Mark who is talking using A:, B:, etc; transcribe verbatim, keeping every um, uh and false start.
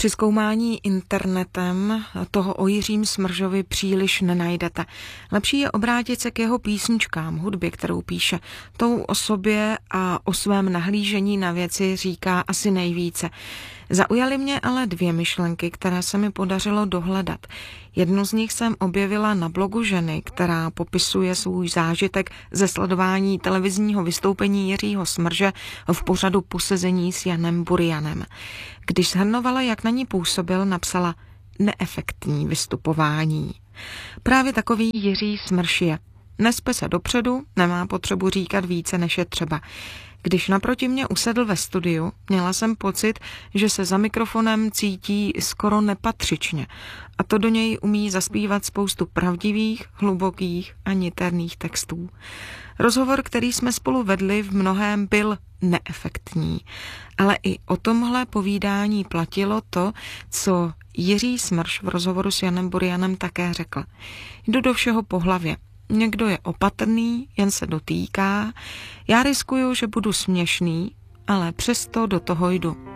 A: Při zkoumání internetem toho o Jiřím Smržovi příliš nenajdete. Lepší je obrátit se k jeho písničkám, hudbě, kterou píše. Tou o sobě a o svém nahlížení na věci říká asi nejvíce. Zaujaly mě ale dvě myšlenky, které se mi podařilo dohledat. Jednu z nich jsem objevila na blogu ženy, která popisuje svůj zážitek ze sledování televizního vystoupení Jiřího Smrže v pořadu Posezení s Janem Burianem. Když shrnovala, jak na ní působil, napsala neefektní vystupování. Právě takový Jiří Smrš je. Nespe se dopředu, nemá potřebu říkat více, než je třeba. Když naproti mě usedl ve studiu, měla jsem pocit, že se za mikrofonem cítí skoro nepatřičně a to do něj umí zaspívat spoustu pravdivých, hlubokých a niterných textů. Rozhovor, který jsme spolu vedli, v mnohém byl neefektní, ale i o tomhle povídání platilo to, co Jiří Smrš v rozhovoru s Janem Burianem také řekl. Jdu do všeho po hlavě. Někdo je opatrný, jen se dotýká. Já riskuju, že budu směšný, ale přesto do toho jdu.